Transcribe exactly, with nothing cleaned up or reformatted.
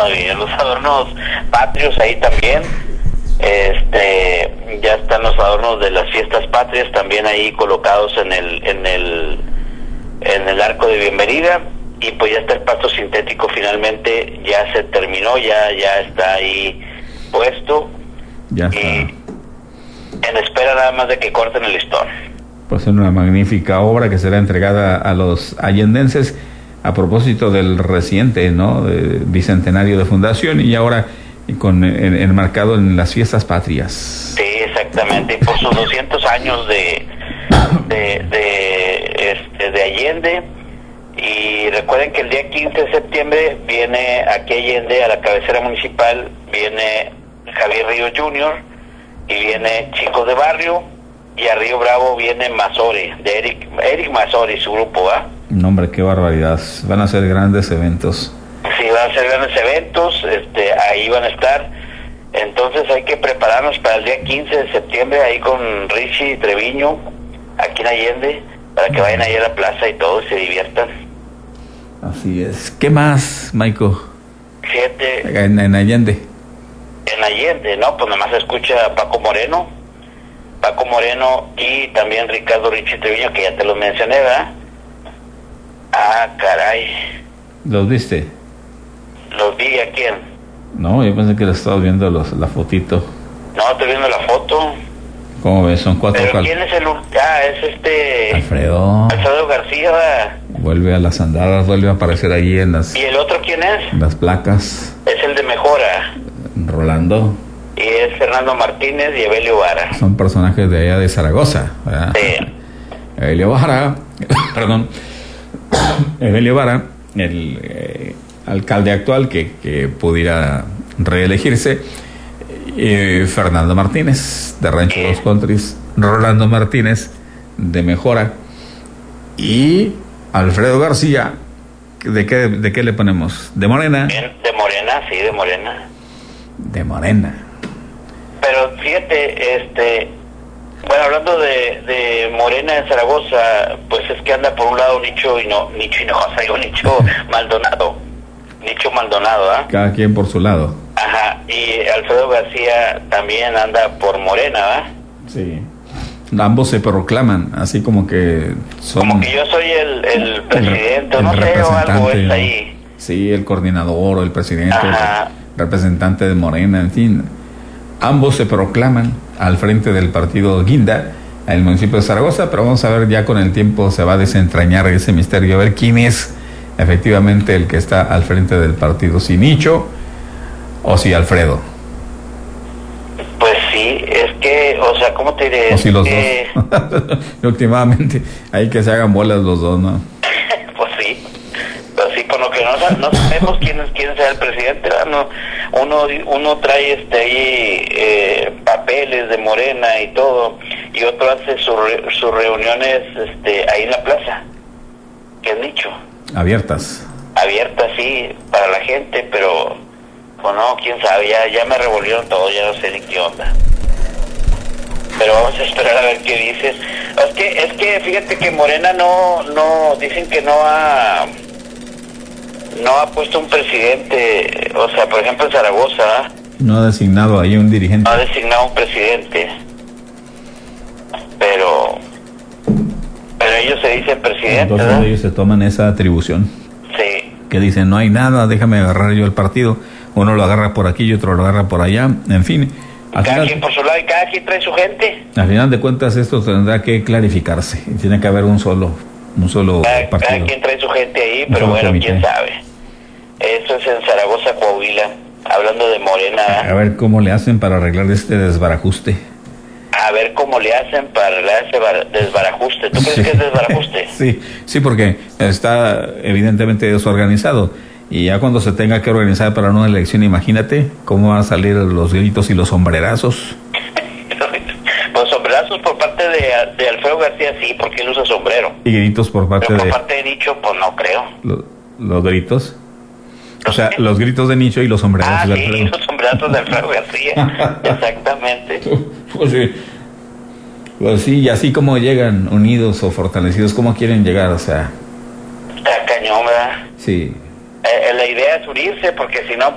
todavía. Los adornos patrios ahí también. Este, ya están los adornos de las fiestas patrias también ahí colocados en el, en el, en el arco de bienvenida. Y pues ya está el pasto sintético, finalmente ya se terminó, ya, ya está ahí puesto. Ya está. Y en espera nada más de que corten el listón. Pues es una magnífica obra que será entregada a los allendenses a propósito del reciente, ¿no?, de bicentenario de fundación, y ahora con en, enmarcado en las fiestas patrias. Sí, exactamente, y por sus doscientos años de de de, este, de Allende. Y recuerden que el día quince de septiembre viene aquí a Allende, a la cabecera municipal, viene Javier Ríos junior y viene Chicos de Barrio, y a Río Bravo viene Mazore, de Eric, Eric Mazore y su grupo, ¿va? No, hombre, qué barbaridad. Van a ser grandes eventos. Sí, van a ser grandes eventos, este, ahí van a estar. Entonces hay que prepararnos para el día quince de septiembre, ahí con Richie Treviño, aquí en Allende, para que vayan ahí a la plaza y todos se diviertan. Así es. ¿Qué más, Maico? Fíjate. En, en Allende. En Allende, ¿no? Pues nomás se escucha a Paco Moreno, Paco Moreno y también Ricardo Richie Treviño, que ya te lo mencioné, ¿verdad? Ah, caray. ¿Los viste? ¿Los vi a quién? No, yo pensé que le estabas viendo los, la fotito. No, estoy viendo la foto. ¿Cómo ves? Son cuatro. ¿Pero cal... quién es el...? Ah, es este... Alfredo. Alfredo García, ¿verdad? Vuelve a las andadas, vuelve a aparecer ahí en las... ¿Y el otro quién es? Las placas. Es el de Mejora. Rolando. Y es Fernando Martínez y Evelio Vara. Son personajes de allá de Zaragoza, ¿verdad? Sí. Evelio Vara, perdón, Evelio Vara, el eh, alcalde actual que, que pudiera reelegirse, eh, Fernando Martínez, de Rancho Dos Countries, Rolando Martínez, de Mejora, y Alfredo García, ¿de qué, de qué le ponemos? ¿De Morena? De Morena, sí, de Morena. De Morena. Pero fíjate, este... Bueno, hablando de, de Morena en Zaragoza, pues es que anda por un lado Nicho y no, Nicho Hinojosa, digo Nicho Maldonado, Nicho Maldonado, ¿ah? ¿eh? Cada quien por su lado. Ajá, y Alfredo García también anda por Morena, ¿ah? ¿eh? Sí. Ambos se proclaman, así como que son... Como que yo soy el, el presidente, el, no el sé, o algo es ¿no? ahí. Sí, el coordinador o el presidente, Ajá. el representante de Morena, en fin. Ambos se proclaman al frente del partido Guinda, en el municipio de Zaragoza, pero vamos a ver, ya con el tiempo se va a desentrañar ese misterio, a ver quién es efectivamente el que está al frente del partido, si Nicho o si Alfredo. Pues sí, es que, o sea, ¿cómo te diré? O si los que... dos. Últimamente hay que se hagan bolas los dos, ¿no? Pues sí, pues sí, por lo que no, no sabemos quién es quién sea el presidente, ¿verdad? No, uno uno trae este ahí eh, papeles de Morena y todo, y otro hace su re, sus reuniones este ahí en la plaza, que es Nicho. Abiertas. Abiertas, sí, para la gente, pero pues no, quién sabe, ya, ya me revolvieron todo, ya no sé ni qué onda. Pero vamos a esperar a ver qué dicen. Es que, es que fíjate que Morena no, no, dicen que no ha, no ha puesto un presidente, o sea, por ejemplo en Zaragoza. No ha designado ahí un dirigente. No ha designado un presidente. Pero, pero ellos se dicen presidente, entonces, ¿no? Ellos se toman esa atribución. Sí. Que dicen, no hay nada, déjame agarrar yo el partido. Uno lo agarra por aquí y otro lo agarra por allá, en fin. Cada final, quien por su lado y cada quien trae su gente. Al final de cuentas esto tendrá que clarificarse. Y tiene que haber un solo, un solo cada, partido. Cada quien trae su gente ahí, pero bueno, comité. Quién sabe. Eso es en Zaragoza, Coahuila. Hablando de Morena. A ver cómo le hacen para arreglar este desbarajuste. A ver cómo le hacen para arreglar ese desbarajuste. ¿Tú crees sí. que es desbarajuste? Sí, sí, porque está evidentemente desorganizado. Y ya cuando se tenga que organizar para una elección, imagínate cómo van a salir los gritos y los sombrerazos. Los sombrerazos por parte de, de Alfredo García, sí, porque él usa sombrero. Y gritos por parte Pero por de... por parte de Nicho, pues no creo. Lo, ¿Los gritos? O sea, los gritos de Nicho y los sombrerazos ah, de sí, Alfredo. los sombrerazos de Alfredo García. Exactamente. Pues sí. Pues sí, y así como llegan unidos o fortalecidos, ¿cómo quieren llegar? O sea... Está cañón, ¿verdad? Sí. Eh, la idea es unirse, porque si no...